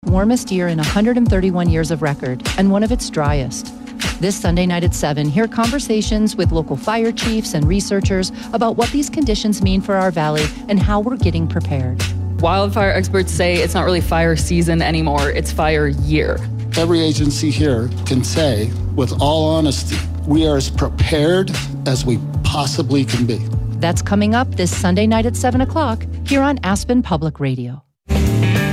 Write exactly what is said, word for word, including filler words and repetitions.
warmest year in one hundred thirty-one years of record and one of its driest. This Sunday night at seven, hear conversations with local fire chiefs and researchers about what these conditions mean for our valley and how we're getting prepared. Wildfire experts say it's not really fire season anymore, it's fire year. Every agency here can say, with all honesty, we are as prepared as we possibly can be. That's coming up this Sunday night at seven o'clock here on Aspen Public Radio.